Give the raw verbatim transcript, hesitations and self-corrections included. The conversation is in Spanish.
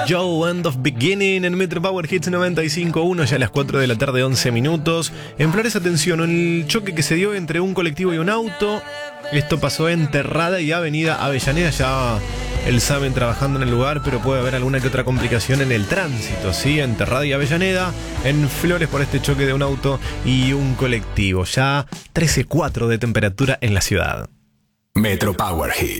Joe End of Beginning en Metro Power Hits noventa y cinco punto uno, ya a las cuatro de la tarde, once minutos. En Flores, atención, el choque que se dio entre un colectivo y un auto. Esto pasó en Terrada y Avenida Avellaneda. Ya el SAMEN trabajando en el lugar, pero puede haber alguna que otra complicación en el tránsito, ¿sí? En Terrada y Avellaneda, en Flores, por este choque de un auto y un colectivo. Ya trece coma cuatro de temperatura en la ciudad. Metro Power Hits.